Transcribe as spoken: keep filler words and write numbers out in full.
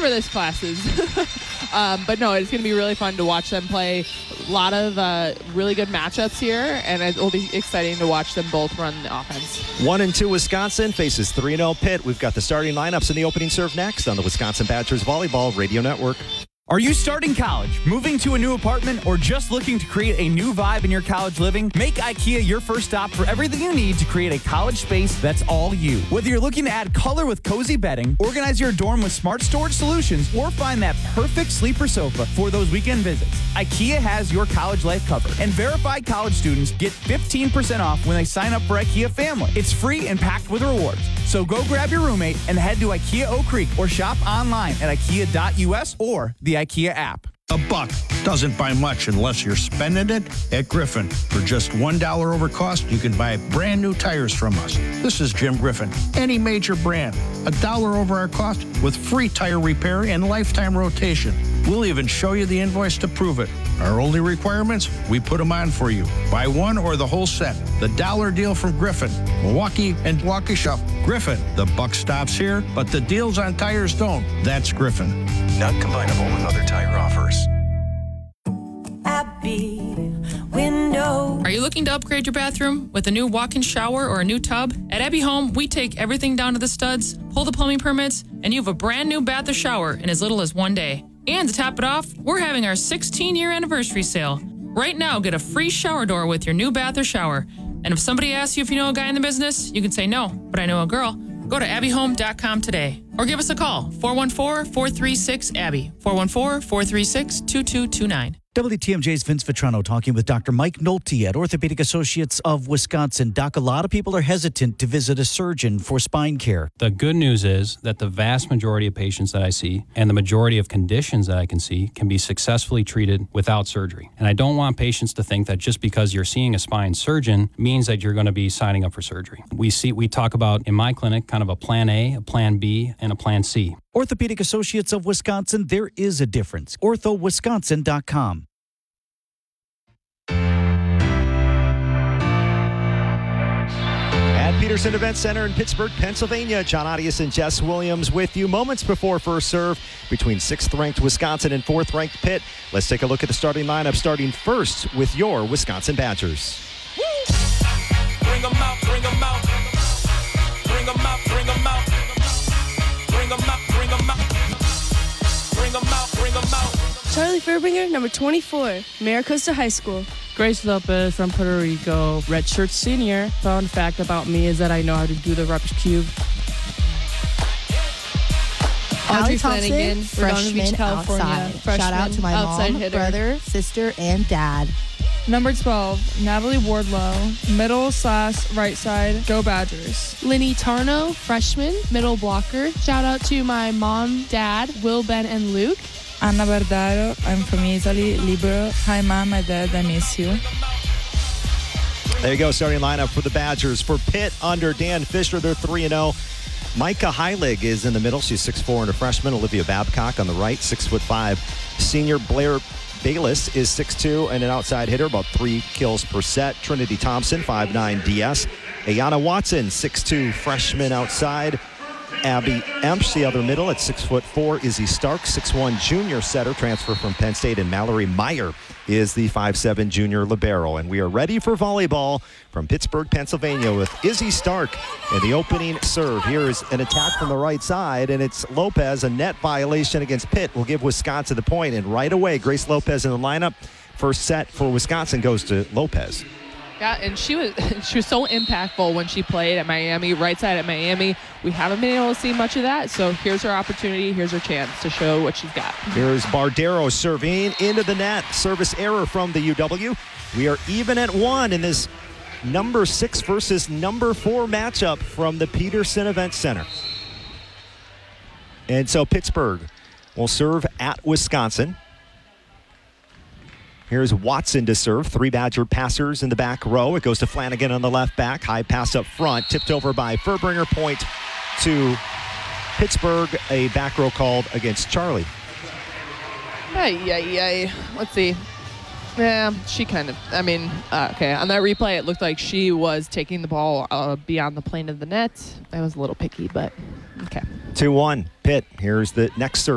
whatever this class is. um, but no, it's going to be really fun to watch them play. A lot of uh, really good matchups here, and it will be exciting to watch them both run the offense. One and two Wisconsin faces three and oh Pitt. We've got the starting lineups in the opening serve next on the Wisconsin Badgers Volleyball Radio Network. Are you starting college, moving to a new apartment, or just looking to create a new vibe in your college living? Make IKEA your first stop for everything you need to create a college space that's all you. Whether you're looking to add color with cozy bedding, organize your dorm with smart storage solutions, or find that perfect sleeper sofa for those weekend visits, IKEA has your college life covered. And verified college students get fifteen percent off when they sign up for IKEA Family. It's free and packed with rewards. So go grab your roommate and head to IKEA Oak Creek or shop online at ikea dot u s or the IKEA app. A buck doesn't buy much unless you're spending it at Griffin. For just one dollar over cost, you can buy brand new tires from us. This is Jim Griffin. Any major brand, a dollar over our cost with free tire repair and lifetime rotation. We'll even show you the invoice to prove it. Our only requirements, we put them on for you. Buy one or the whole set. The dollar deal from Griffin, Milwaukee and Waukesha. Griffin, the buck stops here, but the deals on tires don't. That's Griffin. Not combinable with other tire offers. Abby Window. Are you looking to upgrade your bathroom with a new walk-in shower or a new tub? At Abby Home, we take everything down to the studs, pull the plumbing permits, and you have a brand new bath or shower in as little as one day. And to top it off, we're having our sixteen-year anniversary sale. Right now, get a free shower door with your new bath or shower. And if somebody asks you if you know a guy in the business, you can say no, but I know a girl. Go to abby home dot com today or give us a call, four one four, four three six, A B B Y, four one four, four three six, two two two nine. W T M J's Vince Vitrano talking with Doctor Mike Nolte at Orthopedic Associates of Wisconsin. Doc, a lot of people are hesitant to visit a surgeon for spine care. The good news is that the vast majority of patients that I see and the majority of conditions that I can see can be successfully treated without surgery. And I don't want patients to think that just because you're seeing a spine surgeon means that you're going to be signing up for surgery. We see, we talk about in my clinic kind of a plan A, a plan B, and a plan C. Orthopedic Associates of Wisconsin, there is a difference. ortho wisconsin dot com. At Peterson Event Center in Pittsburgh, Pennsylvania, John Audius and Jess Williams with you moments before first serve between sixth-ranked Wisconsin and fourth-ranked Pitt. Let's take a look at the starting lineup, starting first with your Wisconsin Badgers. Woo! Bring them out, bring them out. Bring them out, bring them out. Bring them out, bring them out. Bring them out, bring them out. Charlie Fairbringer, number twenty-four, Maricosta High School. Grace Lopez from Puerto Rico, redshirt senior. Fun fact about me is that I know how to do the Rubik's Cube. Audrey Flanagan, freshman outside. Freshman Shout out to my outside mom, hitter. brother, sister, and dad. Number twelve, Natalie Wardlow, middle slash right side, go Badgers. Linny Tarno, freshman, middle blocker. Shout out to my mom, dad, Will, Ben, and Luke. Anna Bardaro, I'm from Italy, libero. Hi mom, my dad, I miss you. There you go, starting lineup for the Badgers. For Pitt, under Dan Fisher, they're three and oh. Micah Heilig is in the middle. She's six foot four and a freshman. Olivia Babcock on the right, six foot five. Senior Blair Bayless is six foot two and an outside hitter, about three kills per set. Trinity Thompson, five foot nine D S. Ayana Watson, six foot two freshman outside. Abby Emps, the other middle, at six foot four. Izzy Stark, six foot one junior setter, transfer from Penn State. And Mallory Meyer is the five foot seven junior libero. And we are ready for volleyball from Pittsburgh, Pennsylvania with Izzy Stark in the opening serve. Here is an attack from the right side, and it's Lopez. A net violation against Pitt will give Wisconsin the point. And right away, Grace Lopez in the lineup. First set for Wisconsin goes to Lopez. Yeah, and she was she was so impactful when she played at Miami, right side at Miami. We haven't been able to see much of that, so here's her opportunity, here's her chance to show what she's got. Here's Bardero serving into the net. Service error from the U W. We are even at one in this number six versus number four matchup from the Peterson Event Center. And so Pittsburgh will serve at Wisconsin. Here's Watson to serve. Three Badger passers in the back row. It goes to Flanagan on the left back. High pass up front. Tipped over by Furbringer. Point to Pittsburgh. A back row called against Charlie. Ay, ay, ay. Let's see. Yeah, she kind of, I mean, uh, okay, on that replay, it looked like she was taking the ball uh, beyond the plane of the net. I was a little picky, but okay. two one, Pitt. Here's the next serve.